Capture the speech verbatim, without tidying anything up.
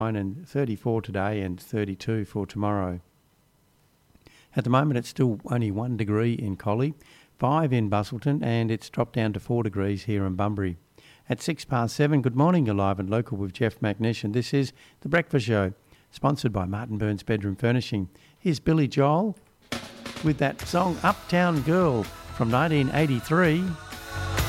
and thirty-four today and thirty-two for tomorrow. At the moment, it's still only one degree in Collie, five in Bustleton, and it's dropped down to four degrees here in Bunbury. At six past seven, good morning, you're live and local with Jeff McNish, and this is The Breakfast Show, sponsored by Martin Burns Bedroom Furnishing. Here's Billy Joel with that song Uptown Girl from nineteen eighty-three.